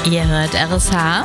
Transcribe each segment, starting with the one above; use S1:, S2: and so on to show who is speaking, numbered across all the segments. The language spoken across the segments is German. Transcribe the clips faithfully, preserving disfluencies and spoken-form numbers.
S1: Ihr hört R S H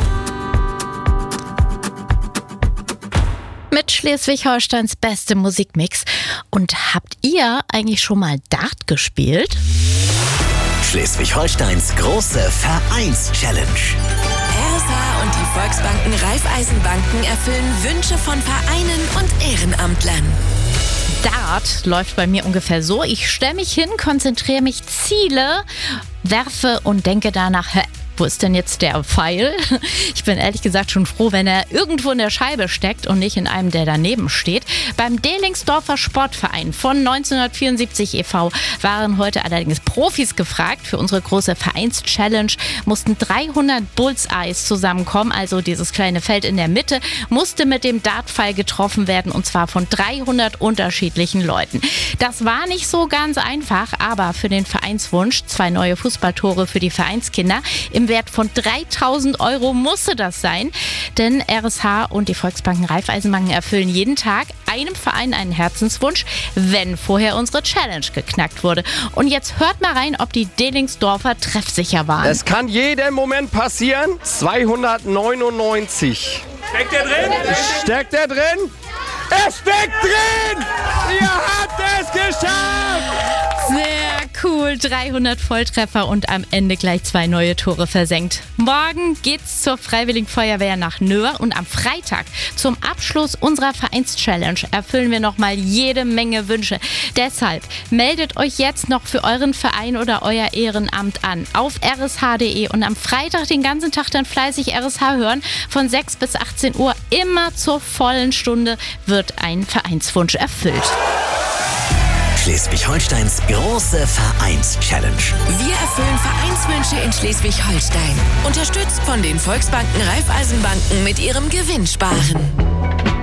S1: mit Schleswig-Holsteins bestem Musikmix. Und habt ihr eigentlich schon mal Dart gespielt?
S2: Schleswig-Holsteins große Vereins-Challenge.
S3: R S H und die Volksbanken Raiffeisenbanken erfüllen Wünsche von Vereinen und Ehrenamtlern.
S1: Dart läuft bei mir ungefähr so. Ich stelle mich hin, konzentriere mich, ziele, werfe und denke danach, hä, wo ist denn jetzt der Pfeil? Ich bin ehrlich gesagt schon froh, wenn er irgendwo in der Scheibe steckt und nicht in einem, der daneben steht. Beim Dehlingsdorfer Sportverein von neunzehnhundertvierundsiebzig e V waren heute allerdings Profis gefragt. Für unsere große Vereins-Challenge mussten dreihundert Bullseyes zusammenkommen, also dieses kleine Feld in der Mitte, musste mit dem Dartpfeil getroffen werden, und zwar von dreihundert unterschiedlichen Leuten. Das war nicht so ganz einfach, aber für den Vereinswunsch, zwei neue Fußballtore für die Vereinskinder, im Wert von dreitausend Euro musste das sein, denn R S H und die Volksbanken Raiffeisenbanken erfüllen jeden Tag einem Verein einen Herzenswunsch, wenn vorher unsere Challenge geknackt wurde. Und jetzt hört mal rein, ob die Dehlingsdorfer treffsicher waren.
S4: Es kann jeden Moment passieren. zweihundertneunundneunzig.
S5: Steckt der drin?
S4: Steckt der drin? Es steckt drin! Ihr habt es geschafft!
S1: Sehr cool, dreihundert Volltreffer und am Ende gleich zwei neue Tore versenkt. Morgen geht's zur Freiwilligen Feuerwehr nach Nöhr und am Freitag zum Abschluss unserer Vereins-Challenge erfüllen wir nochmal jede Menge Wünsche. Deshalb meldet euch jetzt noch für euren Verein oder euer Ehrenamt an auf r s h punkt d e und am Freitag den ganzen Tag dann fleißig R S H hören. Von sechs bis achtzehn Uhr immer zur vollen Stunde wird ein Vereinswunsch erfüllt.
S2: Schleswig-Holsteins große Vereins-Challenge.
S3: Wir erfüllen Vereinswünsche in Schleswig-Holstein. Unterstützt von den Volksbanken Raiffeisenbanken mit ihrem Gewinnsparen.